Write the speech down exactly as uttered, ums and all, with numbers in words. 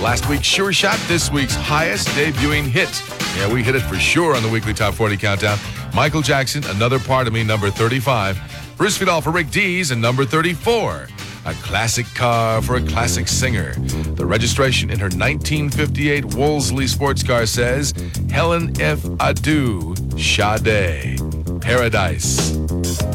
Last week's Sure Shot, this week's highest debuting hit. Yeah, we hit it for sure on the weekly Top forty Countdown. Michael Jackson, Another Part of Me, number thirty-five. Bruce Vidal for Rick Dees, and number thirty-four. A classic car for a classic singer. The registration in her nineteen fifty-eight Wolseley sports car says, Helen F. Adu, Sade, Paradise.